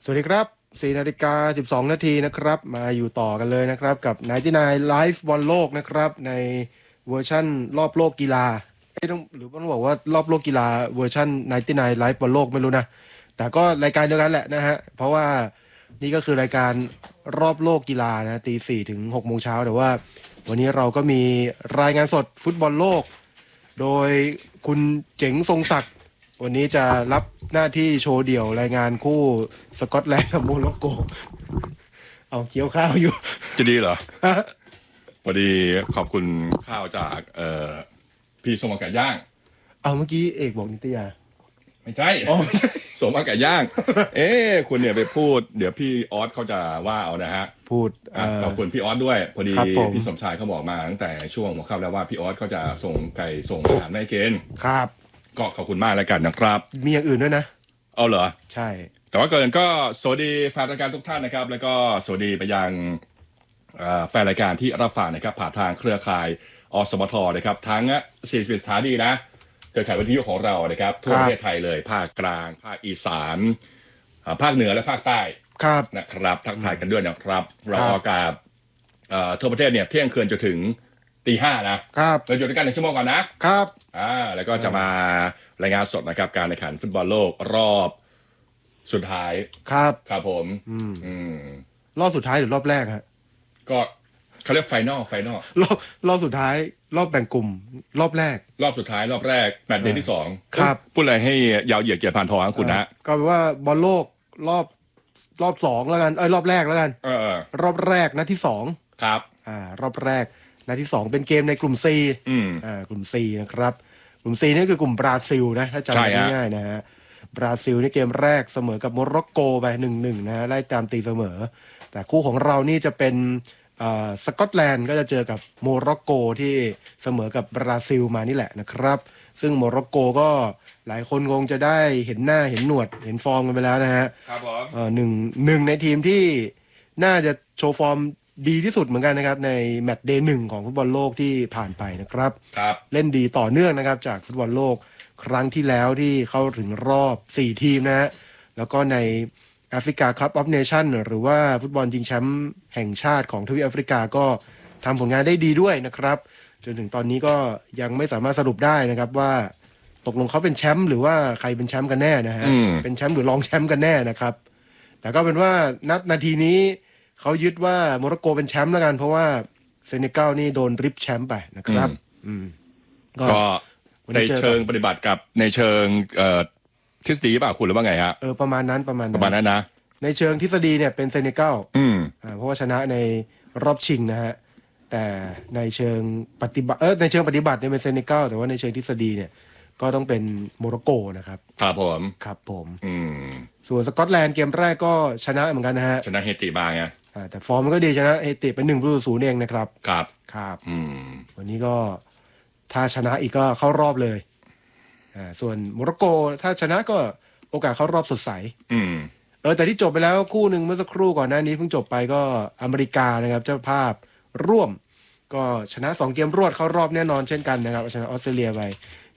สวัสดีครับ4:12 นาทีนะครับมาอยู่ต่อกันเลยนะครับกับ99 Live บอลโลกนะครับในเวอร์ชั่นรอบโลกกีฬาต้องบอกว่ารอบโลกกีฬาเวอร์ชั่น99 Live บอลโลกไม่รู้นะแต่ก็รายการเดียวกันแหละนะฮะเพราะว่านี่ก็คือรายการรอบโลกกีฬานะตี 4 ถึง 6 โมงเช้าแต่ว่าวันนี้เราก็มีรายงานสดฟุตบอลโลกโดยคุณเจ๋งทรงศักดิ์วันนี้จะรับหน้าที่โชว์เดี่ยวรายงานคู่สกอตแลนด์กับโมร็อกโกเอาเคี้ยวข้าวอยู่จะดีเหรอ พอดีขอบคุณข้าวจากพี่สมอากาศย่างเอาเมื่อกี้เอกบอกนิตยาไม่ใช่ สมอากาศย่าง คุณเนี่ยไปพูด เดี๋ยวพี่ออสเขาจะว่าเอานะฮะพูดขอบคุณพี่ออสด้วย พอดีครับผมพี่สมชายเขาบอกมาตั้งแต่ช่วงหัวค่ำแล้วว่าพี่ออสเขาจะส่งไก่ส่งอาหารให้เกณฑ์ครับก็ขอบคุณมากแล้วกันนะครับมีอย่างอื่นด้วยนะเอาเหรอใช่แต่ว่าเกินก็สวัสดีแฟนรายการทุกท่านนะครับ แล้วก็สวัสดีไปยังแฟนรายการที่รับฟังนะครับผ่านทางเครือข่ายอสมทนะครับทั้ง41สถานีนะเครือข่ายวิทยุของเรานะครับทั่วประเทศไทยเลยภาคกลางภาคอีสานภาคเหนือและภาคใต้ครับนะครับทักทายกันด้วยนะครับเราออกอากาศทั่วประเทศเนี่ยเที่ยงคืนจนถึงตี 5นะครับเราอยู่ด้วยกัน1 ชั่วโมงก่อนนะครับแล้วก็จะมารายงานสดนะครับการแข่งขันฟุตบอลโลกรอบสุดท้ายครับครับผมรอบสุดท้ายหรือรอบแรกฮะก็เขาเรียกไฟนอลรอบสุดท้ายรอบแบ่งกลุ่มรอบแรกรอบสุดท้ายรอบแรกแมตช์เดย์ที่ 2 ครับพูดอะไรให้ยาวเหยียดเกียรติผ่านทองคุณนะก็แปลว่าบอลโลกรอบสองแล้วกันรอบแรกแล้วกันรอบแรกนัดที่สองครับรอบแรกนัดที่สองเป็นเกมในกลุ่ม C กลุ่ม C นะครับกลุ่ม C นี่คือกลุ่มบราซิลนะถ้าจำง่ายๆนะฮะบราซิลในเกมแรกเสมอกับโมร็อกโกไป 1-1 นะฮะไล่ตามตีเสมอแต่คู่ของเรานี่จะเป็นสกอตแลนด์ก็จะเจอกับโมร็อกโกที่เสมอกับบราซิลมานี่แหละนะครับซึ่งโมร็อกโกก็หลายคนคงจะได้เห็นหน้าเห็นหนวดเห็นฟอร์มกันไปแล้วนะฮะครับผมหนึ่งในทีมที่น่าจะโชว์ฟอร์มดีที่สุดเหมือนกันนะครับในแมตช์เดย์ 1ของฟุตบอลโลกที่ผ่านไปนะครับครับเล่นดีต่อเนื่องนะครับจากฟุตบอลโลกครั้งที่แล้วที่เข้าถึงรอบ4ทีมนะฮะแล้วก็ในแอฟริกาคัพออฟเนชั่นหรือว่าฟุตบอลชิงแชมป์แห่งชาติของทวีปแอฟริกาก็ทำผลงานได้ดีด้วยนะครับจนถึงตอนนี้ก็ยังไม่สามารถสรุปได้นะครับว่าตกลงเขาเป็นแชมป์หรือว่าใครเป็นแชมป์กันแน่นะฮะเป็นแชมป์หรือรองแชมป์กันแน่นะครับแต่ก็เป็นว่านาทีนี้เขายึดว่าโมร็อกโกเป็นแชมป์แล้วกันเพราะว่าเซเนกัลนี่โดนริบแชมป์ไปนะครับก็ในเชิงปฏิบัติกับในเชิงทฤษฎีป่ะคุณหรือว่าไงฮะประมาณนั้นนะในเชิงทฤษฎีเนี่ยเป็นเซเนกัลเพราะว่าชนะในรอบชิงนะฮะแต่ในเชิงปฏิบัติในเชิงปฏิบัติเนี่ยเป็นเซเนกัลแต่ว่าในเชิงทฤษฎีเนี่ยก็ต้องเป็นโมร็อกโกนะครับครับผมส่วนสกอตแลนด์เกมแรกก็ชนะเหมือนกันนะฮะชนะเฮติมาไงแต่ฟอร์มมันก็ดีชนะเฮติเป็น1-0เองนะครับครับวันนี้ก็ถ้าชนะอีกก็เข้ารอบเลยส่วนโมร็อกโกถ้าชนะก็โอกาสเข้ารอบสดใสแต่ที่จบไปแล้วคู่หนึ่งเมื่อสักครู่ก่อนหน้านี้เพิ่งจบไปก็อเมริกานะครับเจ้าภาพร่วมก็ชนะ2เกมรวดเข้ารอบแน่นอนเช่นกันนะครับชนะออสเตรเลียไป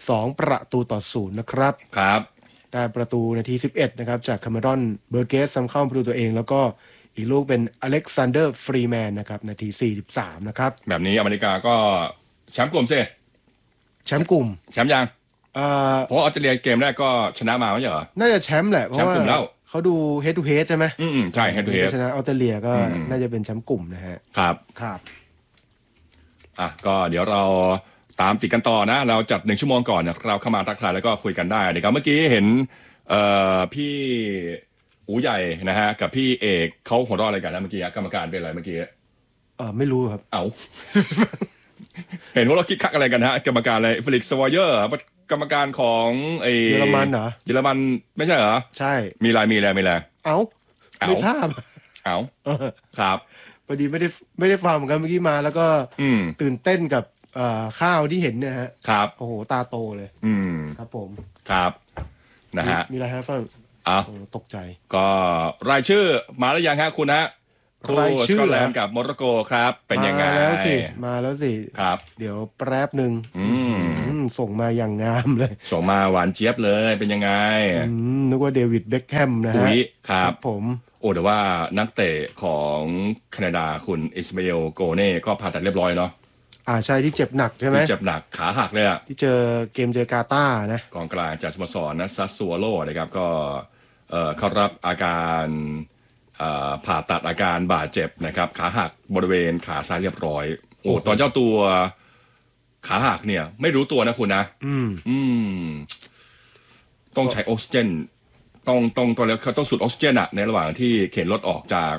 2-0นะครับได้ประตูนาที11นะครับจากคาเมรอนเบอร์เกสซ้ำเข้าประตูตัวเองแล้วก็อีกลูกเป็นอเล็กซานเดอร์ฟรีแมนนะครับนาที43นะครับแบบนี้อเมริกาก็แชมป์กลุ่มสิแชมป์กลุ่มแชมป์ยังเพราะออสเตรเลียเกมแรกก็ชนะมาไม่ใช่เหรอน่าจะแชมป์แหละเพราะว่าเขาดู head to head ใช่ไหมใช่ head to head ชนะออสเตรเลียก็น่าจะเป็นแชมป์กลุ่มนะฮะครับก็เดี๋ยวเราตามติดกันต่อนะเราจัด1 ชั่วโมงก่อนเนี่ยเราเข้ามาทักทายแล้วก็คุยกันได้นะครับเมื่อกี้เห็นพี่อู๋ใหญ่นะฮะกับพี่เอกเขาหัวเราะอะไรกันนะเมื่อกี้กรรมการเป็นอะไรเมื่อกี้ไม่รู้ครับเห็นว่าเราคิดคักอะไรกันฮะกรรมการอะไรเฟลิกซ์สวอยเยอร์กรรมการของเยอรมันเหรอเยอรมันไม่ใช่เหรอใช่มีอะไรไม่ทราบครับพอดีไม่ได้ฟังเหมือนกันเมื่อกี้มาแล้วก็ตื่นเต้นกับข้าวที่เห็นเนี่ยฮะครับโอ้โหตาโตเลยครับผมครับนะฮะมีอะไรฮะฟังตกใจก็รายชื่อมาแล้วยังฮะคุณฮะคู่รายสชื่กออตเหแลรอนด์กับโมร็อกโกครับเป็นยังไงมาแล้วสิมาแล้วสิครับเดี๋ยวแป๊บหนึ่งอืมส่งมาอย่างงามเลยส่งมาหวานเจี๊ยบเลยเป็นยังไงนึกว่าเดวิดเบ็คแฮมนะปุ๋ฮะยครับผมโอ้แต่ว่านักเตะของแคนาดาคุณอิสมาเอลโกเน่ก็ผ่าตัดเรียบร้อยเนาะใช่ที่เจ็บหนักใช่ไหมที่เจ็บหนักขาหักเลยอะที่เจอเกมเจอกาตาร์นะกองกลางจากสโมสรนะซัสซัวโลนะครับก็เข้ารับอาการผ่าตัดอาการบาดเจ็บนะครับขาหักบริเวณขาซ้ายเรียบร้อยโอ้ตอนเจ้าตัวขาหักเนี่ยไม่รู้ตัวนะคุณนะต้องใช้ออกซิเจนต้องตอนแล้วเขาต้องสูดออกซิเจนอะในระหว่างที่เข็นรถออกจาก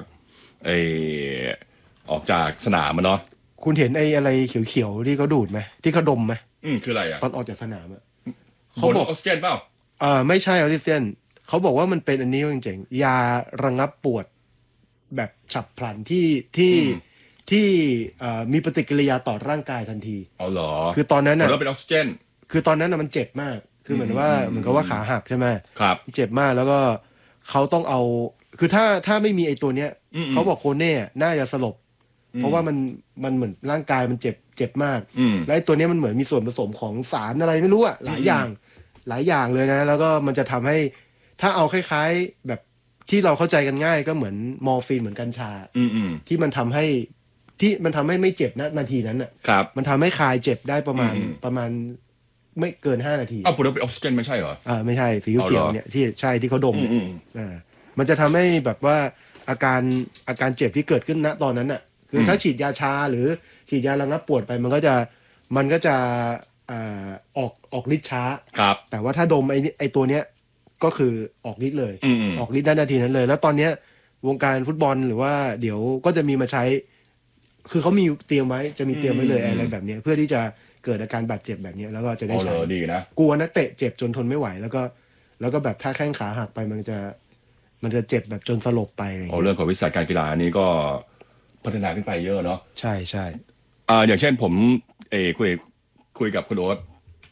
ออกจากสนามมันเนาะคุณเห็นไอ้อะไรเขียวๆที่เขาดูดไหมที่เขาดมไหมคืออะไรอะตอนออกจากสนามอะเขาบอกออกซิเจนเปล่าไม่ใช่ออกซิเจนเขาบอกว่ามันเป็นอันนี้จริงๆยาระงับปวดแบบฉับพลันที่มีปฏิกิริยาต่อร่างกายทันทีอ๋อเหรอคือตอนนั้นแล้วเป็นออกซิเจนคือตอนนั้นน่ะมันเจ็บมาก คือเหมือนกับว่าขาหักใช่ไหมครับเจ็บมากแล้วก็เขาต้องเอา คือถ้าไม่มีไอ้ตัวเนี้ยเขาบอกโคเน่น่าจะสลบ เพราะว่ามันเหมือนร่างกายมันเจ็บมาก แล้วไอ้ตัวเนี้ยมันเหมือนมีส่วนผสมของสารอะไรไม่รู้อะหลายอย่างเลยนะ แล้วก็มันจะทำให้ถ้าเอาคล้ายๆแบบที่เราเข้าใจกันง่ายก็เหมือนมอร์ฟีนเหมือนกัญชาที่มันทำให้ไม่เจ็บนะนาทีนั้นอ่ะครับมันทำให้คลายเจ็บได้ประมาณไม่เกิน5 นาทีอ้าวพูดว่าเป็นออกซิเจนไม่ใช่เหรอไม่ใช่สีเขียวๆเนี่ยที่ใช่ที่เขาดมเนี่ย มันจะทำให้แบบว่าอาการเจ็บที่เกิดขึ้นณตอนนั้นอ่ะคือถ้าฉีดยาชาหรือฉีดยาระงับปวดไปมันก็จะออกฤทธิ์ช้าครับแต่ว่าถ้าดมไอตัวเนี้ยก็คือออกฤทธิ์เลย ออกฤทธิ์ได้นาทีนั้นเลย แล้วตอนเนี้ยวงการฟุตบอลหรือว่าเดี๋ยวก็จะมีมาใช้ คือเขามีเตรียมไว้จะมีเตรียมไว้เลยอะไรแบบเนี้ยเพื่อที่จะเกิดอาการบาดเจ็บแบบเนี้ยแล้วก็จะได้อ๋อเหรใช้อดีนะกลัวนักเตะเจ็บจนทนไม่ไหว แล้วก็แบบถ้าแข้งขาหักไปมันจะเจ็บแบบจนสลบไปอะไรอย่างอ๋อเงี้ยเรื่องของวิชาการกีฬาอันนี้ก็พัฒนาขึ้นไปเยอะเนาะใช่ใช่อย่างเช่นผมคุยกับคุณโอ๊ต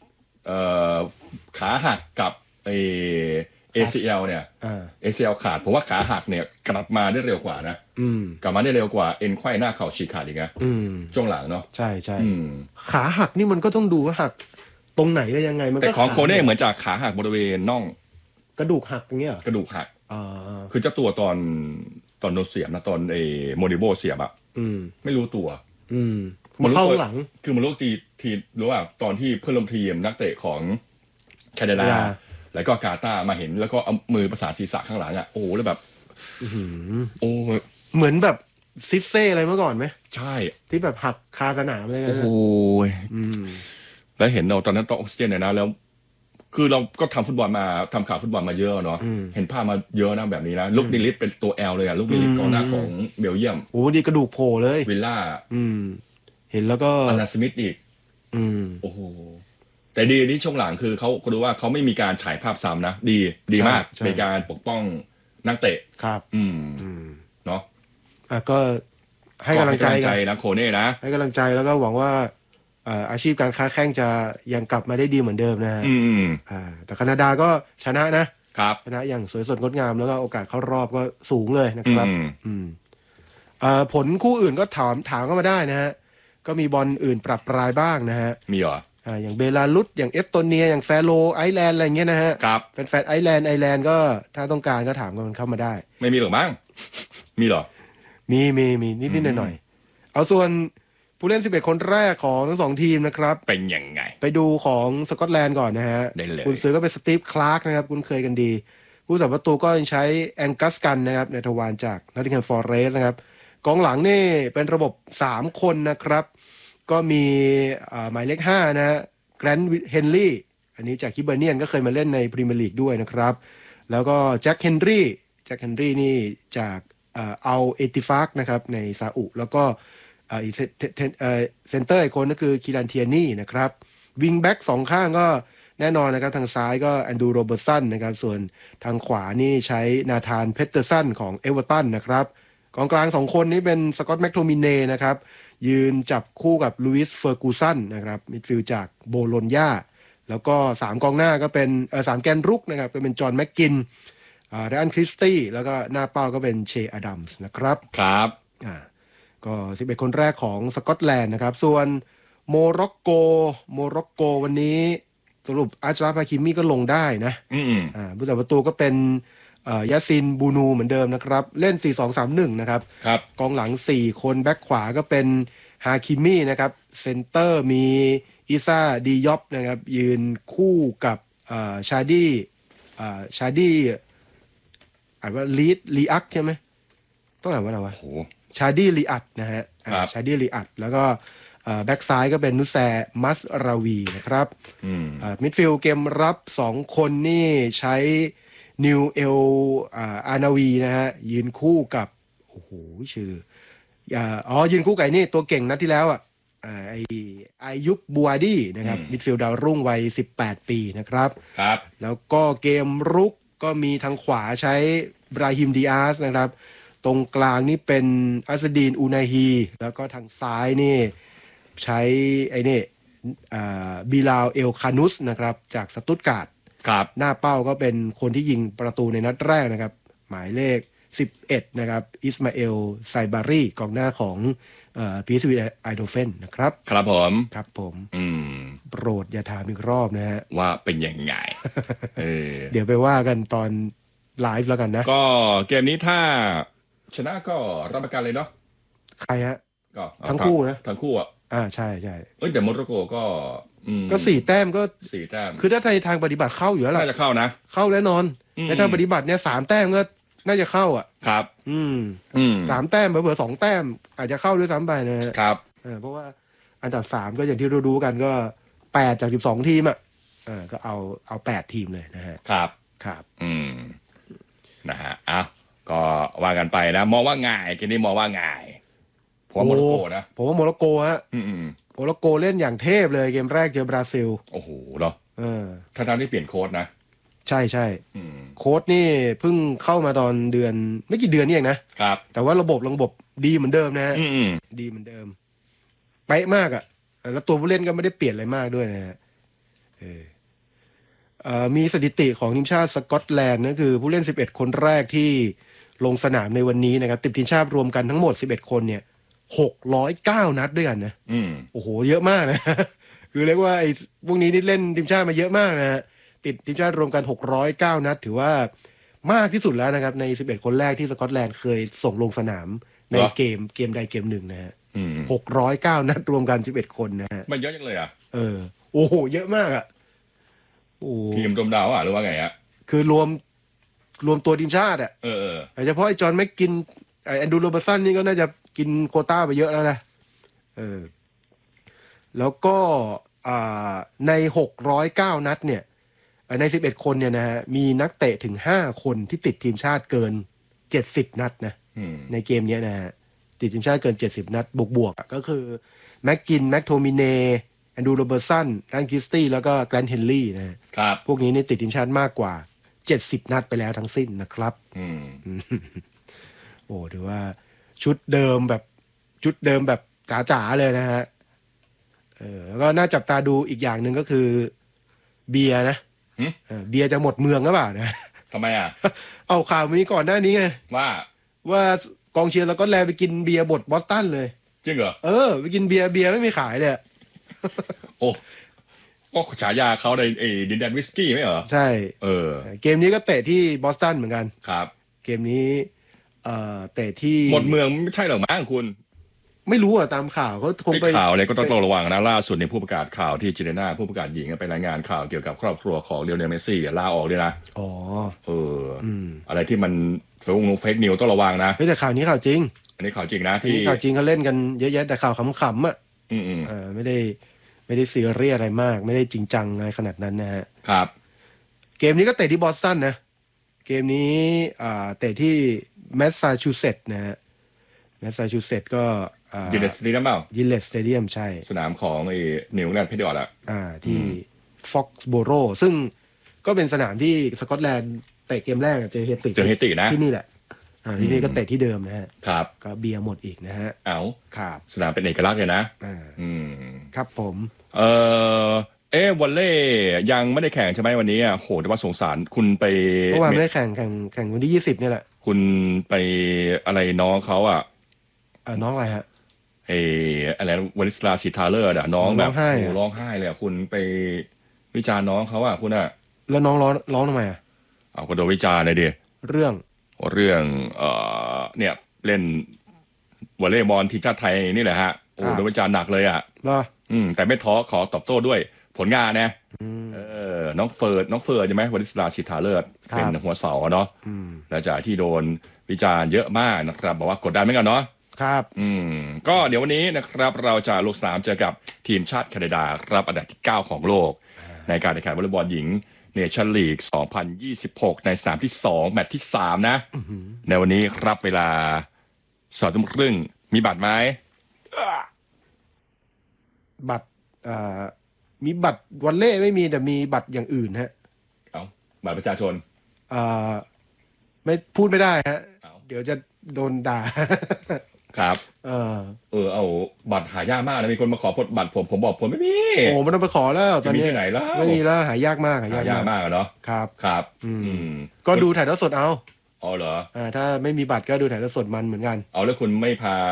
ขาหักกับACL เนี่ย ACL ขาดผมว่าขาหักเนี่ยกลับมาได้เร็วกว่านะกลับมาได้เร็วกว่าเอ็นไขว้หน้าเข่าฉีกขาดอีกนะช่วงหลังเนาะใช่ใช่ขาหักนี่มันก็ต้องดูว่าหักตรงไหนได้ยังไงมันก็แต่ของโคเน่เหมือนจากขาหักบริเวณน่องกระดูกหักอย่างเงี้ยเหรอกระดูกหักคือเจ้าตัวตอนโดนเสียบนะตอนโมดิโบเสียบอะไม่รู้ตัวมันเข้าหลังคือมันรู้ทีรู้ว่าตอนที่เพื่อนร่วมทีมนักเตะของแคนาดาแล้วก็กาตาร์มาเห็นแล้วก็เอามือประสานศีรษะข้างหลังอ่ะโอ้แล้วแบบโอ้เหมือนแบบซิสเซ่อะไรเมื่อก่อนไหมใช่ที่แบบหักคาสนามเลยนะโอ้ยแล้วเห็นเราตอนนั้นต้องออกซิเจนเนี่ยนะแล้ว คือเราก็ทำฟุตบอลมาทำข่าวฟุตบอลมาเยอะเนาะเห็นภาพมาเยอะนะแบบนี้นะลูกนิลิตเป็นตัวแอลเลยอะลูกนิลิตกองหน้าของเบลเยียมโอ้ดีกระดูกโผล่เลยวิลล่าเห็นแล้วก็อานาสมิธอีกโอ้โหแต่ดีที่ช่วงหลังคือเขาก็รู้ว่าเขาไม่มีการฉายภาพซ้ำนะดีมากในการปกป้องนักเตะครับเนาะก็ให้กำลังใจนะโคเน่นะให้กำลังใจแล้วก็หวังว่าอาชีพการค้าแข่งจะยังกลับมาได้ดีเหมือนเดิมนะฮะแต่แคนาดาก็ชนะนะครับชนะอย่างสวยสดงดงามแล้วก็โอกาสเข้ารอบก็สูงเลยนะครับผลคู่อื่นก็ถามเข้ามาได้นะฮะก็มีบอลอื่นปรับปรายบ้างนะฮะมีเหรออย่างเบลารุสอย่างเอสโตเนียอย่างแฟโรไอร์แลนด์อะไรเงี้ยนะฮะครับแฟนไอร์แลนด์ก็ถ้าต้องการก็ถามกันเข้ามาได้ไม่มีหรอกมั้งมีหรอมีนิดหน่อยเอาส่วนผู้เล่น11คนแรกของทั้ง2ทีมนะครับเป็นยังไงไปดูของสกอตแลนด์ก่อนนะฮะคุณซื้อก็เป็นสตีฟคลาร์กนะครับคุณเคยกันดีผู้สับประตูก็ยังใช้แองกัสกันนะครับในทวารจากนอตติงแฮมฟอเรสต์นะครับกองหลังนี่เป็นระบบ3คนนะครับก็มีหมายเลข5นะฮะแกรนท์เฮนรี่อันนี้จากคิเบอร์เนียนก็เคยมาเล่นในพรีเมียร์ลีกด้วยนะครับแล้วก็แจ็คเฮนรี่นี่จากอัลเอติฟากนะครับในซาอุแล้วก็อีกเซนเตอร์อีกคนก็คือคิรันเทียนี่นะครับวิงแบ็ก2ข้างก็แน่นอนนะครับทางซ้ายก็แอนดรูโรเบิร์ตสันนะครับส่วนทางขวานี่ใช้นาธานเพเตอร์สันของเอเวอร์ตันนะครับกองกลาง2คนนี้เป็นสกอตแมคโทมิเน่นะครับยืนจับคู่กับลุยส์เฟอร์กูสันนะครับมิดฟิลด์จากโบโลญญาแล้วก็3กองหน้าก็เป็น3แกนรุกนะครับก็เป็นจอห์นแม็กกินไรอันคริสตี้แล้วก็หน้าเป้าก็เป็นเชอดัมส์นะครับครับอ่าก็11คนแรกของสกอตแลนด์นะครับส่วนโมร็อกโกวันนี้สรุปอาชราฟฮาคิมิก็ลงได้นะผู้จับประตูก็เป็นยาซินบูนูเหมือนเดิมนะครับเล่น 4-2-3-1 นะครับกองหลัง4คนแบ็คขวาก็เป็นฮาคิมินะครับเซนเตอร์มีอิซ่าดียอปนะครับยืนคู่กับชาดี้อ่านว่าลีอักใช่ไหมต้องอ่านว่าอะไรวะชาดี้ลีอัดนะฮะชาดี้ลีอัดแล้วก็แบ็กซ้ายก็เป็นนุแซมัสราวีนะครับมิดฟิลด์เกมรับ2คนนี่ใช้นิวเอลอานาวีนะฮะยืนคู่กับโอ้โหชื่อยืนคู่กับนี่ตัวเก่งนัดที่แล้วอายุบบัวดี้นะครับมิดฟิลด์ดาวรุ่งวัย18 ปีนะครับแล้วก็เกมรุกก็มีทางขวาใช้บราฮิมดิอาสนะครับตรงกลางนี่เป็นอัสดีนอูนาฮีแล้วก็ทางซ้ายนี่ใช้บิลาวเอลคานุสนะครับจากสตุตการ์ดหน้าเป้าก็เป็นคนที่ยิงประตูในนัดแรกนะครับหมายเลข11นะครับอิสมาเอลไซบารีกองหน้าของพีซวีไอโดเฟนนะครับครับผมโปรดอย่าถามอีกรอบนะฮะว่าเป็นยังไงเดี๋ยวไปว่ากันตอนไลฟ์แล้วกันนะก็เกมนี้ถ้าชนะก็รับประกันเลยเนาะใครฮะก็ทั้งคู่นะทั้งคู่ใช่แต่โมร็อกโกก็ 4 แต้มก็ 4 แต้มคือถ้าทางปฏิบัติเข้าอยู่แล้วล่ะน่าจะเข้านะเข้าแน่นอนแต่ทางปฏิบัติเนี่ย3 แต้มก็น่าจะเข้าครับ 3 แต้มเผื่อ2 แต้มอาจจะเข้าด้วยซ้ำไปนะครับเพราะว่าอันดับ3ก็อย่างที่รู้กันก็8 จาก 12 ทีมก็เอา8 ทีมเลยนะฮะครับนะฮะก็ว่ากันไปนะมองว่าง่ายเกมนี้มองว่าง่ายผมว่าโมร็อกโกนะผมว่าโมร็อกโกฮะโมร็อกโกเล่นอย่างเทพเลยเกมแรกเจอบราซิลโอ้โหเหรอทั้งที่เปลี่ยนโค้ชนะใช่โค้ชนี่เพิ่งเข้ามาตอนเดือนไม่กี่เดือนนี่เองนะครับแต่ว่าระบบดีเหมือนเดิมนะฮะดีเหมือนเดิมเป๊ะมากแล้วตัวผู้เล่นก็ไม่ได้เปลี่ยนอะไรมากด้วยนะฮะมีสถิติของทีมชาติสกอตแลนด์นั่นคือผู้เล่น11คนแรกที่ลงสนามในวันนี้นะครับติดทีมชาติรวมกันทั้งหมด11คนเนี่ย609 นัดด้วยกันนะโอ้โหเยอะมากนะคือเรียกว่าไอ้พวกนี้นี่เล่นทีมชาติมาเยอะมากนะฮะติดทีมชาติรวมกัน609 นัดถือว่ามากที่สุดแล้วนะครับใน11คนแรกที่สกอตแลนด์เคยส่งลงสนามในเกมใดเกมหนึ่งนะฮะ609 นัดรวมกัน11คนนะฮะมันเยอะจังเลยโอ้โหเยอะมากทีมรวมดาวหรือว่าไงคือรวมตัวทีมชาติเฉพาะไอ้จอห์นแม็กกินแอนดรูโรเบอร์สันนี่ก็น่าจะกินโควต้าไปเยอะแล้วนะแล้วก็ใน609 นัดเนี่ยใน11คนเนี่ยนะฮะมีนักเตะถึง5 คนที่ติดทีมชาติเกิน70 นัดนะในเกมนี้นะฮะติดทีมชาติเกิน70 นัดบวกก็คือแม็กกินแม็กโทมิเนแอนดรูโรเบอร์สันแอนคริสตี้แล้วก็แกรนท์เฮนรี่นะครับพวกนี้นี่ติดทีมชาติมากกว่า70 นัดไปแล้วทั้งสิ้นนะครับโอ้ถือว่าชุดเดิมแบบจ๋าๆเลยนะฮะแล้วก็น่าจับตาดูอีกอย่างหนึ่งก็คือเบียร์นะเบียร์จะหมดเมืองหรือเปล่านะทำไมเอาข่าวมีก่อนหน้านี้ไงว่ากองเชียร์แล้วก็แลไปกินเบียร์บดบอสตันเลยจริงเหรอไปกินเบียร์ไม่มีขายเลยโอ้ก็ฉายาเขาในดินแดนวิสกี้ไม่เหรอใช่เกมนี้ก็เตะที่บอสตันเหมือนกันครับเกมนี้เตะที่หมดเมืองไม่ใช่หรอกมั้งคุณไม่รู้ตามข่าวเขาคงไปข่าวอะไรก็ต้องระวังนะล่าสุดในผู้ประกาศข่าวที่เจเนน่าผู้ประกาศหญิงไปรายงานข่าวเกี่ยวกับครอบครัวของเลียวเนลเมสซี่ลาออกเลยนะอะไรที่มันเฟกนิวต้องระวังนะแต่ข่าวนี้ข่าวจริงอันนี้ข่าวจริงนะที่ข่าวจริงเขาเล่นกันเยอะแยะแต่ข่าวขำๆไม่ได้ซีเรียสอะไรมากไม่ได้จริงจังอะไรขนาดนั้นนะฮะครับเกมนี้ก็เตะที่บอสตันนะเกมนี้เตะที่แมสซาชูเซตส์นะฮะแมสซาชูเซตส์ก็ยินเลสสเตเดียมเปล่ายินเลสสเตเดียมใช่สนามของนิวแลนด์เพเดียร์ที่ฟ็อกซ์โบโรซึ่งก็เป็นสนามที่สกอตแลนด์เตะเกมแรกเจอเฮตินะที่นี่แหละที่นี่ก็เตะที่เดิมนะฮะครับก็เบียร์หมดอีกนะฮะเอาครับสนามเป็นเอกลักษณ์เลยนะครับผมวอลเล่ยังไม่ได้แข่งใช่ไหมวันนี้โหแต่ว่าสงสารคุณไปเมื่อวานไม่ได้แข่งวันที่20เนี่ยแหละคุณไปอะไรน้องเขาน้องอะไรฮะเออะไรวลิสลาสิทาเลอร์น้องร้แบบองไห้อะโหร้องไห้เลยคุณไปวิจารณ์น้องเขาคุณแล้วน้องร้องทำไมอะเอาก็โดนวิจารณ์เลยดิเรื่องเนี่ยเล่นวอลเลย์บอลทีมชาติไทยนี่แหละฮะโอ้โดนวิจารณ์หนักเลยเหรอแต่ไม่ท้อขอตอบโต้ด้วยผลงานนะอืมน้องเฟิร์ดใช่ไหมวลิสลาสิทาเลอร์เป็นหัวเสาเนาะหลังจากที่โดนวิจารณ์เยอะมากนะครับบอกว่ากดดันเหมือนกันเนาะครับก็เดี๋ยววันนี้นะครับเราจะลงสนามเจอกับทีมชาติแคนาดาครับอันดับที่ 9 ของโลกในการแข่งขันวอลเลย์บอลหญิงเนชั่นลีก 2026 ในสนามที่ 2 แมตช์ที่ 3 นะในวันนี้ครับเวลา2 ทุ่มครึ่งมีบัตรไหมบัตรมีบัตรวอลเล่ไม่มีแต่มีบัตรอย่างอื่นฮะเอาบัตรประชาชนไม่พูดไม่ได้ฮะเดี๋ยวจะโดนด่าครับเอาบัตรหายากมากนะมีคนมาขอบัตรผมบอกผมไม่มีโอ้มันต้องไปขอแล้วตอนนี้ที่ไหนแล้วไม่มีแล้วหายากมากหายากมากเนาะครับก็ดูถ่ายทอดสดเอาอ๋อเหรอถ้าไม่มีบัตรก็ดูถ่ายทอดสดมันเหมือนกันเอาแล้วคุณไม่พา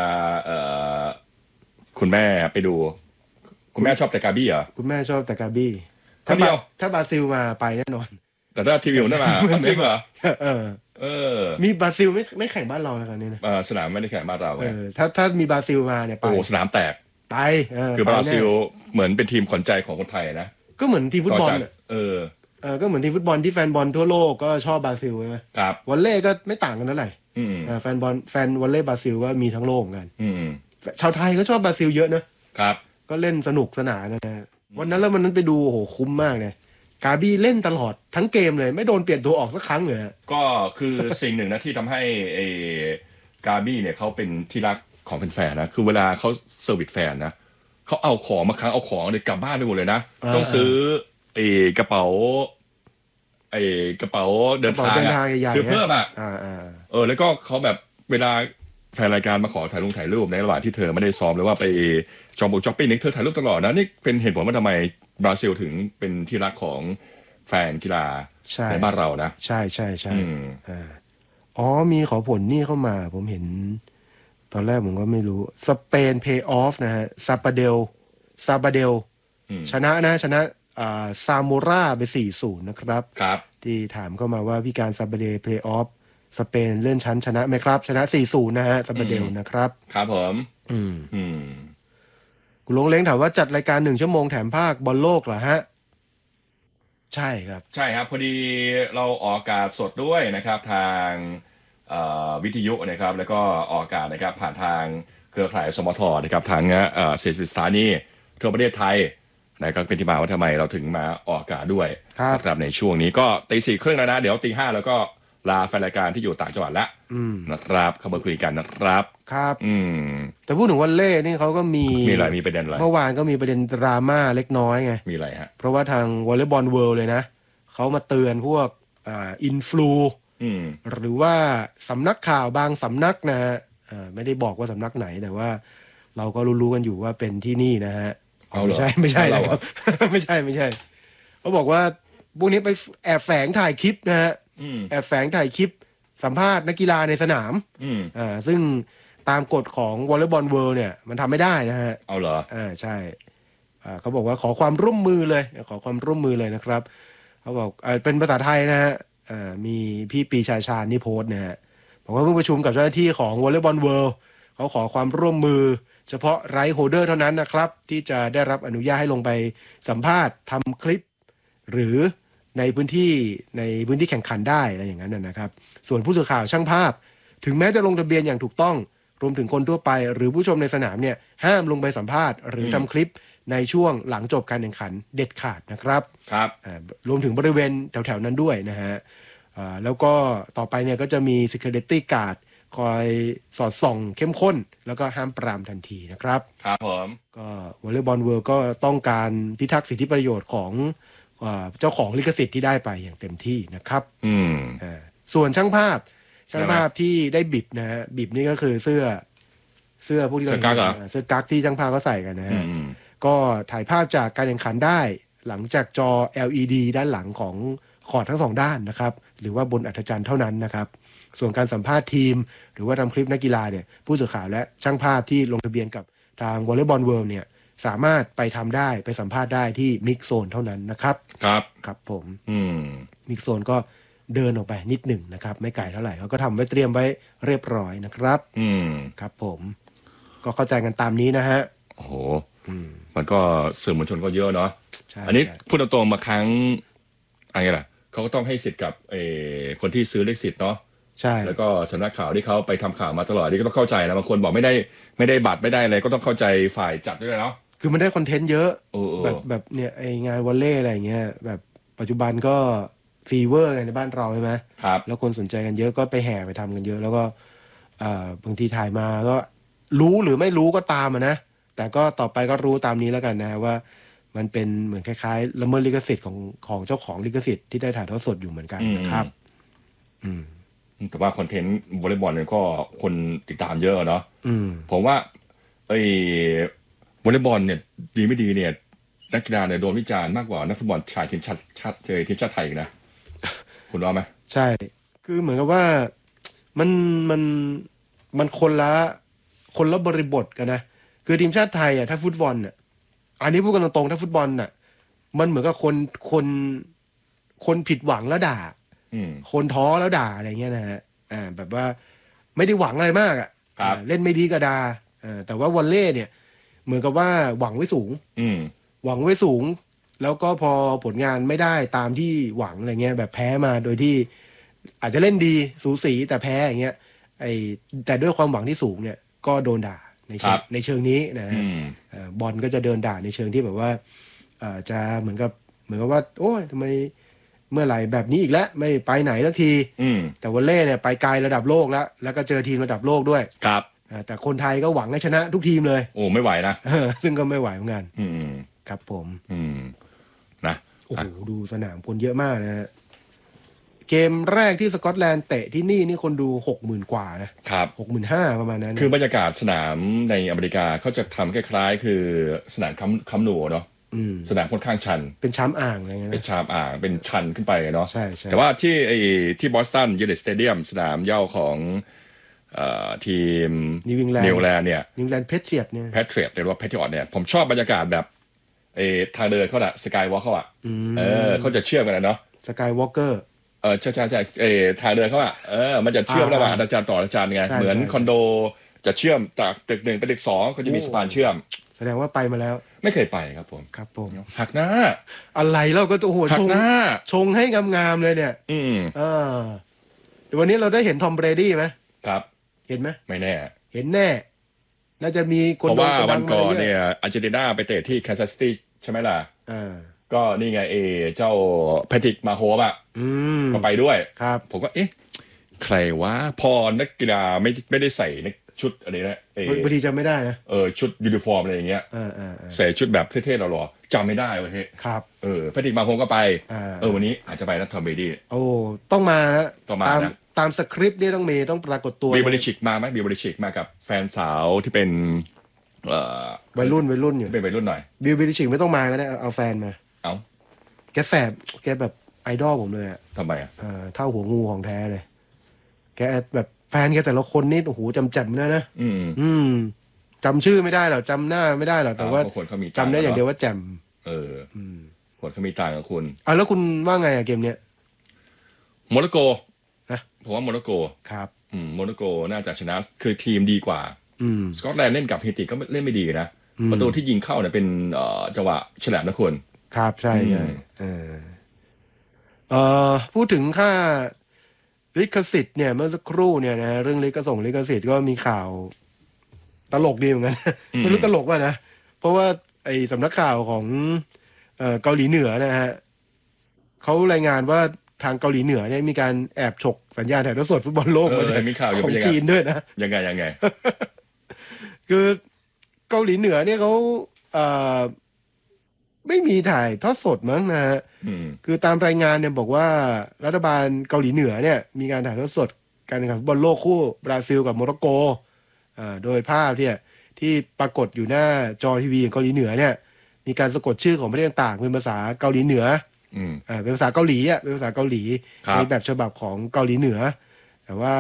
คุณแม่ไปดูคุณแม่ชอบแต่กาบี้เหรอคุณแม่ชอบแต่กาบี้ถ้าบราซิลมาไปแน่นอนแต่ถ้าทีวีมันได้มาจริงเหรอมีบราซิลไม่แข่งบ้านเราแล้วกันนี่นะสนามไม่ได้แข่งบ้านเราถ้ามีบราซิลมาเนี่ยไปโอ้สนามแตกไปคือบราซิลเหมือนเป็นทีมขวัญใจของคนไทยนะก็เหมือนทีมฟุตบอลก็เหมือนทีมฟุตบอลที่แฟนบอลทั่วโลกก็ชอบบราซิลใช่ไหมครับวอลเล่ก็ไม่ต่างกันเท่าไหร่แฟนวอลเล่บราซิลก็มีทั้งโลกกันชาวไทยก็ชอบบราซิลเยอะนะครับก็เล่นสนุกสนานนะวันนั้นแล้วมันนั้นไปดูโอ้โหคุ้มมากเลยกาบี้เล่นตลอดทั้งเกมเลยไม่โดนเปลี่ยนตัวออกสักครั้งเลยก็คือสิ่งหนึ่งนะที่ทำให้กาบี้เนี่ยเขาเป็นที่รักของแฟนๆนะคือเวลาเขาเซอร์วิสแฟนนะเขาเอาของมาครั้งเอาของเลยกลับบ้านไปหมดเลยนะต้องซื้อกระเป๋ากระเป๋าเดินทางซื้อเพิ่มแล้วก็เขาแบบเวลาแฟนรายการมาขอถ่ายรูปในระหว่างที่เธอไม่ได้ซ้อมหรือว่าไปจองช้อปปิ้งนี่เธอถ่ายรูปตลอดนะนี่เป็นเหตุผลว่าทำไมบราซิลถึงเป็นที่รักของแฟนกีฬาในบ้านเรานะใช่มีขอผลนี่เข้ามาผมเห็นตอนแรกผมก็ไม่รู้สเปนเพย์ออฟนะฮะซาบาเดลชนะซาโมราไป 4-0 นะครับที่ถามเข้ามาว่าพี่การซาบาเดลเพย์ออฟสเปนเลื่อนชั้นชนะไหมครับชนะ 4-0 นะฮะซาบาเดลนะครับครับผมคุณลงเล้งถามว่าจัดรายการ1 ชั่วโมงแถมภาคบอลโลกเหรอฮะใช่ครับพอดีเราออกอากาศสดด้วยนะครับทางวิทยุนะครับแล้วก็ออกอากาศนะครับผ่านทางเครือข่ายสมทนะครับทาง40 สถานีทั่วประเทศไทยนะครับเป็นที่มาว่าทำไมเราถึงมาออกอากาศด้วยนะครับในช่วงนี้ก็ตี 4:30แล้วนะเดี๋ยวตี 5แล้วก็ลาแฟนรายการที่อยู่ต่างจังหวัดแล้วนะครับเข้ามาคุยกันนะครับครับแต่พูดถึงวอลเล่นี่เขาก็มีอะไรมีประเด็นอะไรเมื่อวานก็มีประเด็นดราม่าเล็กน้อยไงมีอะไรฮะเพราะว่าทางวอลเลย์บอลเวิลด์เลยนะเขามาเตือนพวกอินฟลูหรือว่าสำนักข่าวบางสำนักนะฮะไม่ได้บอกว่าสำนักไหนแต่ว่าเราก็รู้กันอยู่ว่าเป็นที่นี่นะฮะไม่ใช่นะครับ ไม่ใช่เขาบอกว่าพวกนี้ไปแอบแฝงถ่ายคลิปนะฮะแอบแฝงถ่ายคลิปสัมภาษณ์นักกีฬาในสนามซึ่งตามกฎของวอลเลย์บอลเวิลด์เนี่ยมันทำไม่ได้นะฮะเอาเหรอใช่เขาบอกว่าขอความร่วมมือเลยนะครับเขาบอกเป็นภาษาไทยนะฮะมีพี่ปีชาชาญนี่โพสต์นะฮะบอกว่าเพิ่งประชุมกับเจ้าหน้าที่ของวอลเลย์บอลเวิลด์เขาขอความร่วมมือเฉพาะไรท์โฮลเดอร์เท่านั้นนะครับที่จะได้รับอนุญาตให้ลงไปสัมภาษณ์ทำคลิปหรือในพื้นที่แข่งขันได้อะไรอย่างนั้นนะครับส่วนผู้สื่อข่าวช่างภาพถึงแม้จะลงทะเบียนอย่างถูกต้องรวมถึงคนทั่วไปหรือผู้ชมในสนามเนี่ยห้ามลงไปสัมภาษณ์หรือทำคลิปในช่วงหลังจบการแข่งขันเด็ดขาดนะครับรวมถึงบริเวณแถวๆนั้นด้วยนะฮะแล้วก็ต่อไปเนี่ยก็จะมี security guard คอยสอดส่องเข้มข้นแล้วก็ห้ามปรามทันทีนะครับครับผมก็วอลเลย์บอลเวิลด์ก็ต้องการพิทักษ์สิทธิประโยชน์ของเจ้าของลิขสิทธิ์ที่ได้ไปอย่างเต็มที่นะครับส่วนช่างภาพที่ได้บิบนะฮะบิบนี่ก็คือเสื้อพวกที่เสื้อกั๊กที่ช่างภาพเขาใส่กันนะฮะก็ถ่ายภาพจากการแข่งขันได้หลังจากจอ LED ด้านหลังของคอร์ตทั้งสองด้านนะครับหรือว่าบนอัธจันทร์เท่านั้นนะครับส่วนการสัมภาษณ์ทีมหรือว่าทำคลิปนักกีฬาเนี่ยผู้สื่อข่าวและช่างภาพที่ลงทะเบียนกับทาง Volleyball World เนี่ยสามารถไปทำได้ไปสัมภาษณ์ได้ที่มิกโซนเท่านั้นนะครับครับผมมิกโซนก็เดินออกไปนิดหนึ่งนะครับไม่ไกลเท่าไหร่เขาก็ทำไว้เตรียมไว้เรียบร้อยนะครับครับผมก็เข้าใจกันตามนี้นะฮะโอ้โหมันก็สื่อมวลชนก็เยอะเนาะอันนี้พูดตรงๆมาครั้งอะไรล่ะเขาก็ต้องให้สิทธิ์กับคนที่ซื้อเลขสิทธิ์เนาะใช่แล้วก็สำนักข่าวที่เขาไปทำข่าวมาตลอดนี่ก็ต้องเข้าใจนะบางคนบอกไม่ได้บัตรไม่ได้อะไรก็ต้องเข้าใจฝ่ายจัดด้วยเนาะคือมันได้คอนเทนต์เยอะแบบเนี่ยไองานวอลเลย์อะไรเงี้ยแบบปัจจุบันก็ฟีเวอร์ในบ้านเราใช่ไหมครับแล้วคนสนใจกันเยอะก็ไปแห่ไปทำกันเยอะแล้วก็บางทีถ่ายมาก็รู้หรือไม่รู้ก็ตามนะแต่ก็ต่อไปก็รู้ตามนี้แล้วกันนะว่ามันเป็นเหมือนคล้ายๆละเมิดลิขสิทธิ์ของเจ้าของลิขสิทธิ์ที่ได้ถ่ายทอดสดอยู่เหมือนกันนะครับแต่ว่าคอนเทนต์วอลเลย์บอลเนี่ยก็คนติดตามเยอะเนาะผมว่าวอลเลย์บอลเนี่ยดีไม่ดีเนี่ยนักกีฬาเนี่ยโดนวิจารณ์มากกว่านักฟุตบอลชายทีมชาติไทยนะคุณว่าไหมใช่คือเหมือนกับว่ามันคนละบริบทกันนะคือทีมชาติไทยอ่ะถ้าฟุตบอลอ่ะอันนี้พูดกันตรงๆถ้าฟุตบอลน่ะมันเหมือนกับคนผิดหวังแล้วด่าคนท้อแล้วด่าอะไรเงี้ยนะฮะแบบว่าไม่ได้หวังอะไรมากอ่ะเล่นไม่ดีก็ด่าแต่ว่าวอลเล่เนี่ยเหมือนกับว่าหวังไว้สูงหวังไว้สูงแล้วก็พอผลงานไม่ได้ตามที่หวังอะไรเงี้ยแบบแพ้มาโดยที่อาจจะเล่นดีสูสีแต่แพ้อย่างเงี้ยแต่ด้วยความหวังที่สูงเนี่ยก็โดนด่าในเชิงนี้นะฮะบอลก็จะเดินด่าในเชิงที่แบบว่าจะเหมือนกับว่าโอ้ยทำไมเมื่อไหร่แบบนี้อีกแล้วไม่ไปไหนสักทีแต่วอลเล่เนี่ยไปไกลระดับโลกแล้วก็เจอทีมระดับโลกด้วยครับแต่คนไทยก็หวังให้ชนะทุกทีมเลยโอ้ไม่ไหวนะซึ่งก็ไม่ไหวเหมือนกันครับผมนะโอ้โหดูสนามคนเยอะมากนะฮะเกมแรกที่สกอตแลนด์เตะที่นี่คนดู 60,000 กว่านะครับ 65,000 ประมาณนั้นคือบรรยากาศสนามในอเมริกาเขาจะทำคล้ายๆคือสนามคัมนูเนาะสนามค่อนข้างชันเป็นชามอ่างอะไรเงี้ยเป็นชามอ่างเป็นชันขึ้นไปเนาะใช่แต่ว่าที่บอสตันยูไนเต็ดสเตเดียมสนามเหย้าของทีมนิวอิงแลนด์เนี่ยนิวอิงแลนด์เพทริอตเนี่ยหรือว่าเพทริอตเนี่ยผมชอบบรรยากาศแบบทางเดินเขาอะสกายวอล์กเขาอะเขาจะเชื่อมกันนะเนาะสกายวอล์กเกอร์ใช่ทางเดินเขาอะมันจะเชื่อมระหว่างอาจารย์ต่ออาจารย์ไงเหมือนคอนโดจะเชื่อมจากตึก 1ไปตึก 2ก็จะมีสะพานเชื่อมแสดงว่าไปมาแล้วไม่เคยไปครับผมหักหน้าอะไรเราก็โอ้โหชงให้งามๆเลยเนี่ยเดี๋ยววันนี้เราได้เห็นทอมเบรดี้ไหมครับเห็นไหมไม่แน่เห็นแน่น่าจะมีคนเพราะว่าวันก่อนเนี่ยอาร์เจนตินาไปเตะที่แคนซัสซิตี้ใช่ไหมล่ะก็นี่ไงเจ้าแพทริกมาโฮมก็ไปด้วยครับผมก็ใครวะพอนักกีฬาไม่ได้ใส่ชุดอะไรนะบางทีจำไม่ได้นะชุดยูนิฟอร์มอะไรอย่างเงี้ยใส่ชุดแบบเท่ๆหล่อๆจำไม่ได้เว้ยครับแพทริกมาโฮมก็ไปวันนี้อาจจะไปนะทอมเบรดี้โอ้ต้องมานะนะตามสคริปต์นี่ต้องปรากฏตัวบีบริชิกมาไหมบีบริชิกมากับแฟนสาวที่เป็นวัยรุ่นอยู่เป็นวัยรุ่นหน่อยบิลบิลิชิกไม่ต้องมาก็ได้เอาแฟนมาแกแสบแกแบบไอดอลผมเลยอ่ะทำไมเท่าหัวงูของแท้เลยแกแบบแฟนแกแต่ละคนนี่โอ้โหจำนะจำชื่อไม่ได้หรอกจำหน้าไม่ได้หรอกแต่ว่าจำได้อย่างเดียวว่าแจ่มคนเขามีต่างกับคุณแล้วคุณว่าไงเกมเนี้ยโมร็อกโกผมว่าโมร็อกโกครับโมร็อกโกน่าจะชนะคือทีมดีกว่าสกอตแลนด์เล่นกับเฮติก็เล่นไม่ดีนะประตูที่ยิงเข้าเนี่ยเป็นจังหวะฉลาดนะคุณครับใช่พูดถึงค่าลิขสิทธิ์เนี่ยเมื่อสักครู่เนี่ยนะเรื่องลิขสิทธิ์ก็มีข่าวตลกดีเหมือนกันไม่รู้ตลกป่ะนะเพราะว่าไอ้สำนักข่าวของเกาหลีเหนือนะฮะเขารายงานว่าทางเกาหลีเหนือเนี่ยมีการแอบฉกสัญญาณถ่ายทอดสดฟุตบอลโลกมาจากของจีนด้วยนะยังไงคือเกาหลีเหนือเนี่ยเขาไม่มีถ่ายทอดสดมั้งนะฮะคือตามรายงานเนี่ยบอกว่ารัฐบาลเกาหลีเหนือเนี่ยมีการถ่ายทอดสดการแข่งขันฟุตบอลโลกคู่บราซิลกับโมร็อกโกโดยภาพที่ปรากฏอยู่หน้าจอทีวีของเกาหลีเหนือเนี่ยมีการสะกดชื่อของประเทศต่างๆเป็นภาษาเกาหลีเหนือเป็นภาษาเกาหลีเป็นภาษาเกาหลีในแบบฉบับของเกาหลีเหนือแต่ว่า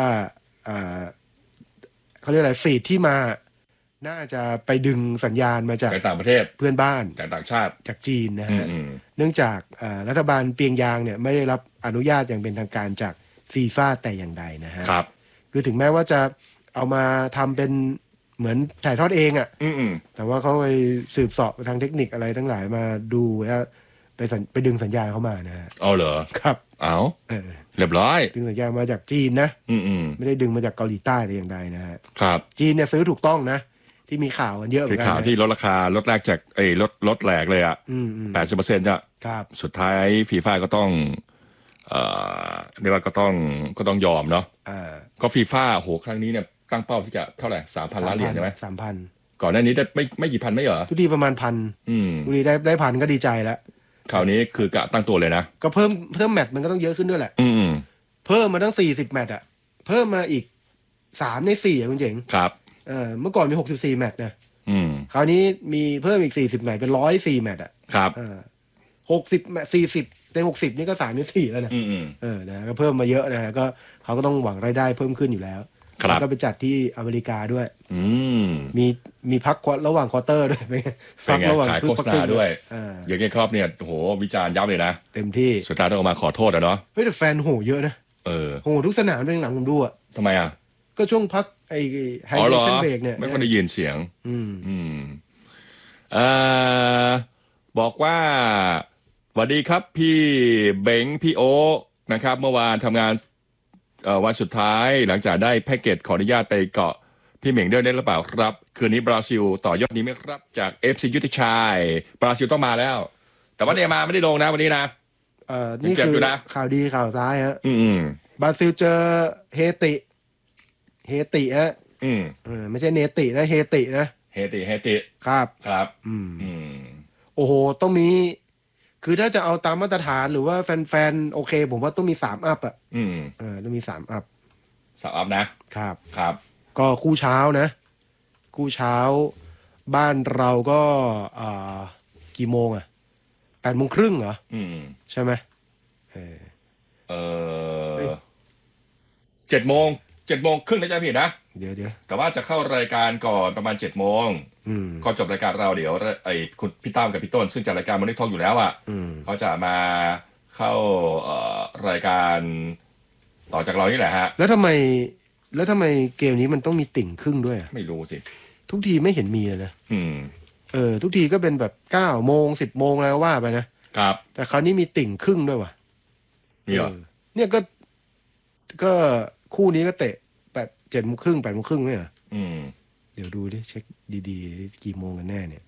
เขาเรียกอะไรฟีดที่มาน่าจะไปดึงสัญญาณมาจากต่างประเทศเพื่อนบ้านจากต่างชาติจากจีนนะฮะเนื่องจากรัฐบาลเปียงยางเนี่ยไม่ได้รับอนุญาตอย่างเป็นทางการจากฟีฟ่าแต่อย่างใดนะฮะคือถึงแม้ว่าจะเอามาทำเป็นเหมือนถ่ายทอดเองอ่ะแต่ว่าเขาไปสืบเสาะทางเทคนิคอะไรทั้งหลายมาดูแล้วไปดึงสัญญาณเข้ามานะฮะเอาเหรอครับเอาเรียบร้อยดึงสัญญาณมาจากจีนนะไม่ได้ดึงมาจากเกาหลีใต้หรืออย่างใดนะฮะครับจีนเนี่ยซื้อถูกต้องนะที่มีข่าวกันเยอะเหมือนกันข่าวที่ลดราคาลดแรกจากลดแหลกเลยอ่ะ80%จะสุดท้ายฟีฟ่าก็ต้องเรียกว่าก็ต้องยอมเนาะก็ฟีฟ่าโหครั้งนี้เนี่ยตั้งเป้าที่จะเท่าไหร่ 3,000 ล้านเหรียญใช่ไหม 3,000 ก่อนหน้านี้ได้ไม่กี่พันไม่เหรอทุกทีประมาณ1,000ทุกทีได้พันก็ดีใจแล้วคราวนี้คือกะตั้งตัวเลยนะก็เพิ่มแมตช์มันก็ต้องเยอะขึ้นด้วยแหละเพิ่มมาตั้ง40แมตช์อ่ะเพิ่มมาอีก3ใน4อ่ะคุณเจ๋งครับเมื่อก่อนมี64แมตช์นะคราวนี้มีเพิ่มอีก40แมตช์เป็น104แมตช์อ่ะครับ 60แมตช์40ใน60นี่ก็3ใน4แล้วนะนะก็เพิ่มมาเยอะนะก็เขาก็ต้องหวังรายได้เพิ่มขึ้นอยู่แล้วแล้วก็ไปจัดที่อเมริกาด้วยมีพักระหว่างควอเตอร์ด้วยพักระหว่างโฆษณาด้วยอย่างเงี้ยครับเนี่ยโหวิจารณ์ยับเลยนะเต็มที่สุดท้ายต้องออกมาขอโทษอะเนาะเฮ้ยแต่แฟนโหเยอะนะโหทุกสนามเป็นหลังผมดูอะทำไมอะก็ช่วงพักไอ้ไฮเดรชั่นเบรกเนี่ยไม่ค่อยได้ยินเสียงบอกว่าสวัสดีครับพี่เบงพี่โอนะครับเมื่อวานทำงานวันสุดท้ายหลังจากได้แพ็กเกจขออนุญาตไปเกาะพี่เหม่งได้หรือเปล่าครับคืนนี้บราซิลต่อยอดนี้ไหมครับจากเอฟซียุทธชัยบราซิลต้องมาแล้วแต่ว่าเนย์มาร์ไม่ได้ลงนะวันนี้นะนี่คือข่าวดีข่าวร้ายฮะบราซิลเจอเฮติฮะไม่ใช่เนตินะเฮตินะเฮติครับโอ้โหต้องมีคือถ้าจะเอาตามมาตรฐานหรือว่าแฟนโอเคผมว่าต้องมี3อัพอ่ะต้องมี3อัพนะครับก็คู่เช้านะคู่เช้าบ้านเราก็กี่โมงอ่ะ8:30เหรอใช่ไหม 7:30นะจ๊ะพี่นะเดี๋ยวแต่ว่าจะเข้ารายการก่อนประมาณ7:00พอจบรายการเราเดี๋ยวคุณพี่ตั้มกับพี่ต้นซึ่งจัดรายการมันได้ทองอยู่แล้วอ่ะเขาจะมาเข้ารายการต่อจากเรานี่แหละฮะแล้วทำไมเกมนี้มันต้องมีติ่งครึ่งด้วยไม่รู้สิทุกทีไม่เห็นมีเลยนะทุกทีก็เป็นแบบ9 โมง 10 โมงแล้วว่าไปนะครับแต่คราวนี้มีติ่งครึ่งด้วยว่ะนี่เหรอเนี่ยก็คู่นี้ก็เตะ7:30 8:30ไหมอ่ะเดี๋ยวดูดิเช็คดีๆกี่โมงกันแน่เนี่ย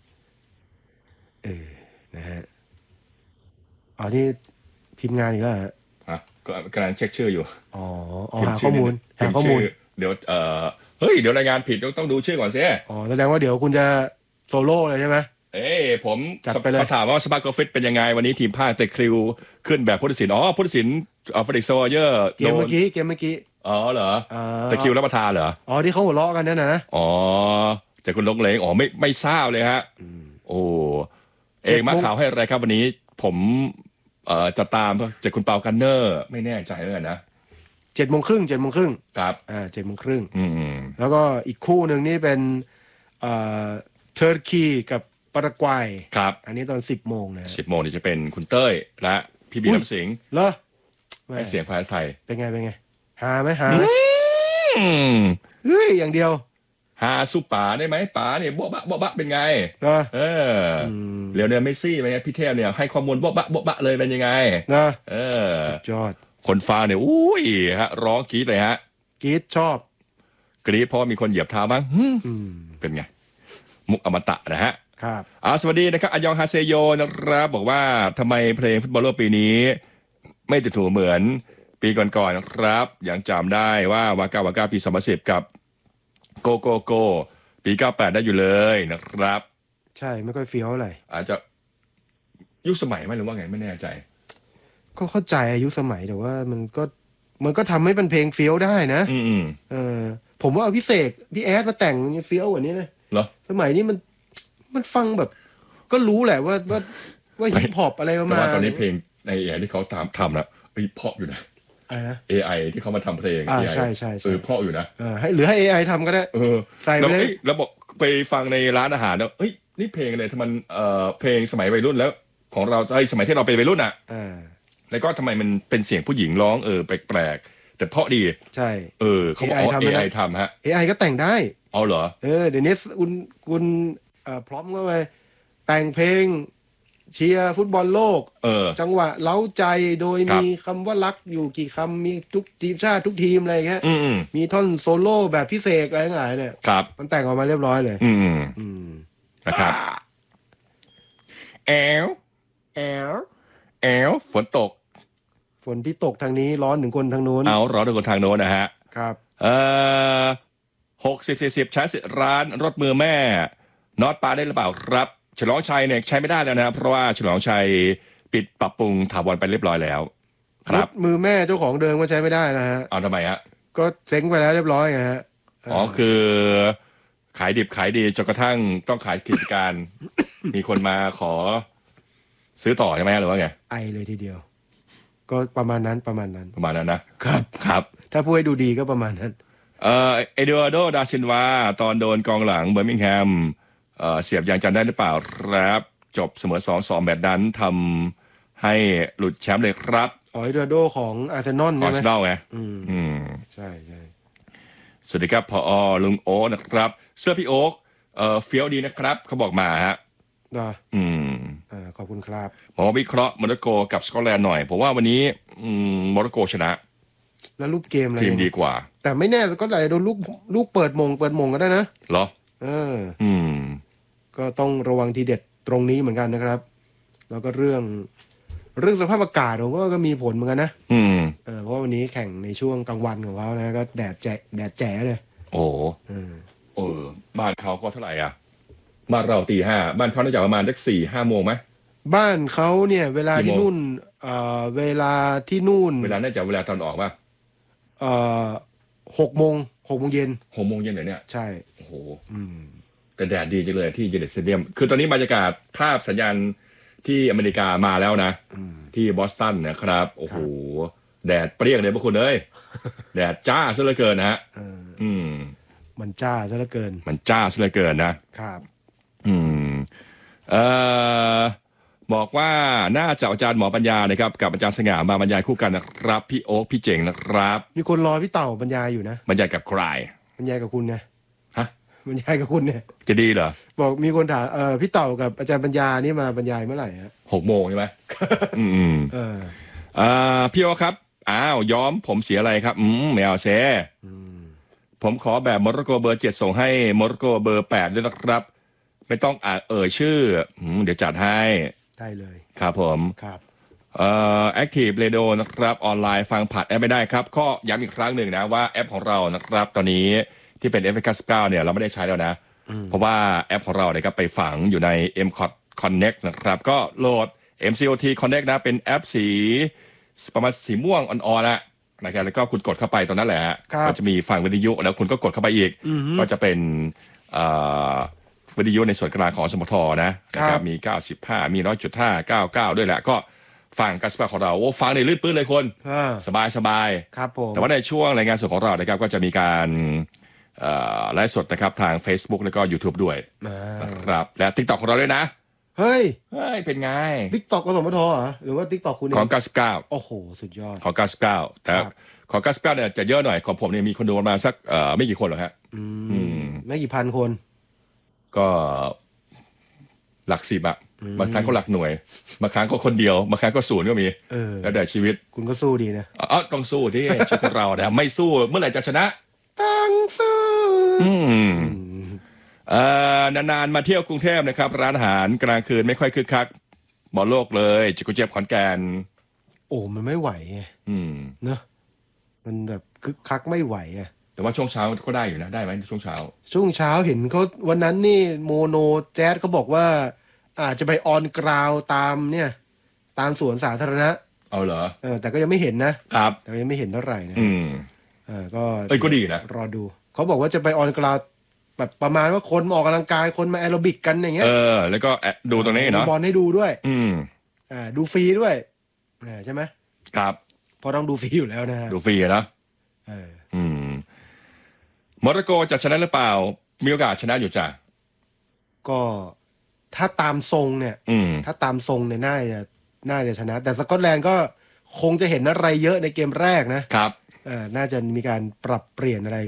นะฮะนี่พิมพ์งานอีกแล้วฮะก็กำลังเช็คชื่ออยู่หาข้อมูลเดี๋ยวเฮ้ยเดี๋ยวรายงานผิดต้องดูชื่อก่อนสิแสดงว่าเดี๋ยวคุณจะโซโล่เลยใช่ไหมผมเขาถามว่าสปาร์กอฟฟิศเป็นยังไงวันนี้ทีมภาคเตะคริวขึ้นแบบผู้ตัดสินผู้ตัดสินเฟรดิกซ์ซอเยอร์เกมเมื่อกี้เหรอตะคิวรับประทานเหรอที่เขาหัวเราะกันนะแต่คุณลงเลงไม่ทราบเลยฮะเองมาข่าวให้อะไรครับวันนี้ผมจะตามจากคุณเปากันเนอร์ไม่แน่ใจเหมือนกันนะ 7:30 ครับ 7:30แล้วก็อีกคู่หนึ่งนี่เป็นเทอร์กีกับปารากวัยครับอันนี้ตอน10 โมงนะ 10 โมงนี่จะเป็นคุณเต้ยและพี่บีน้ำสิงห์เหรอให้เสียงภาษาไทยเป็นไงหาไหมเฮ้ยอย่างเดียวหาสู้ป๋าได้ไหมป๋าเนี่ยบ๊ะบะเป็นไงเรียวเนี่ยเมสซี่เป็นไงพี่เทพเนี่ยให้ข้อมูลบ๊ะเลยเป็นยังไงสุดยอดคนฟังเนี่ยอุ้ยฮะร้องกรี๊ดเลยฮะกรี๊ดชอบกรี๊ดเพราะมีคนเหยียบเท้าบ้างเป็นไงมุกอมตะนะฮะครับสวัสดีนะครับอัยองฮาเซโยนะครับบอกว่าทำไมเพลงฟุตบอลโลกปีนี้ไม่ติดหูเหมือนปีก่อนๆนะครับยังจำได้ว่าวากาปี2010กับโกปี98ได้อยู่เลยนะครับใช่ไม่ค่อยเฟี้ยวอะไรอาจจะยุคสมัยไหมหรือว่าไงไม่แน่ใจก็เข้าใจอายุสมัยแต่ว่ามันก็ทำให้เป็นเพลงเฟี้ยวได้นะผมว่าเอาพี่เสกพี่แอดมาแต่งเฟี้ยวกว่านี้เลยเหรอสมัยนี้มันฟังแบบก็รู้แหละว่าฮิปฮอปอะไรประแต่มาณว่าตอนนี้เพลงใน AI ที่เขาทำนะเพราะอยู่นะอะไรนะ AI ที่เขามาทำเพลง AI ใช่เพราะอยู่นะหรือให้ AI ทำก็ได้ใส่ไปเลยแล้วบอกไปฟังในร้านอาหารแล้วนี่เพลงอะไรทำไมเพลงสมัยวัยรุ่นแล้วของเราสมัยที่เราเป็นวัยรุ่นอ่ะแล้วก็ทำไมมันเป็นเสียงผู้หญิงร้องแปลกๆแต่เพราะดีใช่เขาบอกAI ทำฮะ AI ก็แต่งได้เอาเหรอเดี๋ยวนี้คุณพร้อมก็ไปแต่งเพลงเชียร์ฟุตบอลโลกจังหวะเล้าใจโดยมีคำว่ารักอยู่กี่คำมีทุกทีมชาติทุกทีมอะไรเงี้ยมีท่อนโซโล่แบบพิเศษอะไรต่างๆเนี่ยมันแต่งออกมาเรียบร้อยเลยนะครับแอลฝนตกฝนที่ตกทางนี้ร้อนถึงคนทางโน้นร้อนถึงคนทางโน้นนะฮะครับ 60-40ใช้สิทธิ์ร้านรถมือแม่น็อตปาได้หรือเปล่าครับฉลองชัยเนี่ยใช้ไม่ได้แล้วนะเพราะว่าฉลองชัยปิดปรับปรุงถาวรไปเรียบร้อยแล้วครับมือแม่เจ้าของเดิมก็ใช้ไม่ได้นะฮะทำไมฮะก็เซ็งไปแล้วเรียบร้อยไงฮะคือขายดิบขายดีจนกระทั่งต้องขายกิจการ มีคนมาขอซื้อต่อใช่ไหมหรือว่าไงเลยทีเดียวก็ประมาณนั้นนะครับถ้าพูดให้ดูดีก็ประมาณนั้นเอดูอาร์โดดาซินวาตอนโดนกองหลังเบอร์มิงแฮมเสียบยางจำได้หรือเปล่าครับจบเสมอ 2-2 แบบนั้นทำให้หลุดแชมป์เลยครับเอดูอาร์โดของอาร์เซนอลใช่ไหมอาร์เซนอลไงใช่สวัสดีครับพอลุงโอ๊คนะครับเสื้อพี่โอ๊คเฟี้ยวดีนะครับเขาบอกมาฮะขอบคุณครับผมวิเคราะห์โมร็อกโกกับสกอตแลนด์หน่อยผมว่าวันนี้โมร็อกโกชนะแล้วรูปเกมอะไรทีมดีกว่าแต่ไม่แน่ก็อาจจะโดนลูกเปิดมงก็ได้นะเหรอก็ต้องระวังทีเด็ดตรงนี้เหมือนกันนะครับแล้วก็เรื่องสภาพอากาศผมก็มีผลเหมือนกันนะเพราะวันนี้แข่งในช่วงกลางวันของเขานะก็แดดแจ๋เลยโอ้บ้านเขาก็เท่าไหร่อ่ะบ้านเราตี 5บ้านเขาน่าจะประมาณสัก4-5 โมงไหมบ้านเขาเนี่ยเวลาที่นู่นเวลาที่นู่นเวลาน่าจะเวลาตอนออกป่ะ 6 โมงเย็น 6 โมงเย็นเหรอเนี่ยใช่โอ้โหแต่แดดดีจังเลยที่เยลสเตเดียมคือตอนนี้บรรยากาศภาพสัญญาณที่อเมริกามาแล้วนะที่บอสตันนะครับโอ้โหแดดเปรี้ยงเลยพวกคุณเอ้ยแดดจ้าซะเหลือเกินนะฮะมันจ้าซะเหลือเกินนะครับบอกว่าน่าจะอาจารย์หมอปัญญานะครับกับอาจารย์สง่ามาบรรยายคู่กันนะครับพี่โอ๊คพี่เจ๋งนะครับมีคนรอพี่เต่าบรรยายอยู่นะบรรยายกับใครบรรยายกับคุณไงฮะบรรยายกับคุณเนี่ยจะดีเหรอบอกมีคนถามพี่เต่ากับอาจารย์ปัญญานี่มาบรรยายเมื่อไหร่ฮะ 6 โมงใช่ไหมพี่โอ๊คครับย้อมผมเสียอะไรครับไม่เอาเซ่ผมขอแบบโมร็อกโกเบอร์ 7ส่งให้โมร็อกโกเบอร์ 8ด้วยนะครับไม่ต้องชื่อเดี๋ยวจัดให้ได้เลยครับผมครับ Active Radio นะครับออนไลน์ฟังผ่านแอปไม่ได้ครับก็ย้ำอีกครั้งหนึ่งนะว่าแอปของเรานะครับตอนนี้ที่เป็น FX9 เนี่ยเราไม่ได้ใช้แล้วนะเพราะว่าแอปของเราเนี่ยก็ไปฝังอยู่ใน MCOT Connect นะครับก็โหลด MCOT Connect นะเป็นแอปสีประมาณสีม่วงอ่อนๆนะครับแล้วก็คุณกดเข้าไปตรงนั้นแหละก็จะมีฟังวิทยุแล้วคุณก็กดเข้าไปอีกก็จะเป็นวิทยุในส่วนกลางของสมทนะครับมี95มี100.5 99ด้วยแหละก็ฟังกัสปาของเราฟังในลื่นปื้นเลยคนสบายครับผมแต่ว่าในช่วงรายงานสดของเรานะครับก็จะมีการไลฟ์สดนะครับทาง Facebook แล้วก็ YouTube ด้วยนะครับและ TikTok ของเราด้วยนะเฮ้ยเป็นไง TikTok ของสมทเหรอหรือว่า TikTok คุณของ99 โอ้โหสุดยอดของ99แต่ของ99เนี่ยจะเยอะหน่อยของผมเนี่ยมีคนดูประมาณสักไม่กี่คนหรอกฮะไม่กี่พันคนก็หลัก10บางครั้งก็หลักหน่วยบางครั้งก็คนเดียวบางครั้งก็ศูนย์ก็มีแล้วแต่ชีวิตคุณก็สู้ดีนะต้องสู้ที่ชีวิตเราเนี่ยไม่สู้เมื่อไหร่จะชนะต้องสู้นานๆมาเที่ยวกรุงเทพนะครับร้านอาหารกลางคืนไม่ค่อยคึกคักบอลโลกเลยจิกุเจ็บขอนแก่นมันไม่ไหวไงเนอะมันแบบคึกคักไม่ไหวแต่ว่าช่วงเช้าก็ได้อยู่นะได้ไหมช่วงเช้าเห็นเขาวันนั้นนี่โมโนแจ๊สเขาบอกว่าอาจจะไปออนกราวตามตามสวนสาธารณะเอาเหรอแต่ก็ยังไม่เห็นนะครับแต่ยังไม่เห็นเท่าไหร่นะก็ดีนะรอดูเขาบอกว่าจะไปออนกราวแบบประมาณว่าคนมาออกกำลังกายคนมาแอโรบิกกันอย่างเงี้ยแล้วก็ดูตรงนี้เนาะบอลให้ดูด้วยอืมดูฟรีด้วยใช่ไหมครับเพราะต้องดูฟรีอยู่แล้วนะฮะดูฟรีนะเออโมร็อกโกจะชนะหรือเปล่า มีโอกาสชนะอยู่จ้ะก็ถ้าตามทรงเนี่ย ถ้าตามทรงเนี่ยน่าจะชนะ แต่สกอตแลนด์ก็คงจะเห็นอะไรเยอะในเกมแรกนะครับ น่าจะมีการปรับเปลี่ยนอะไร